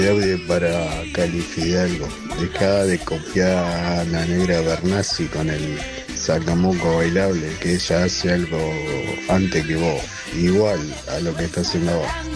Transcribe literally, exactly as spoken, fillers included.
Audio para Cali Fidalgo. Dejá de copiar a la negra Bernasi con el sacamuco bailable, que ella hace algo antes que vos, igual a lo que está haciendo vos.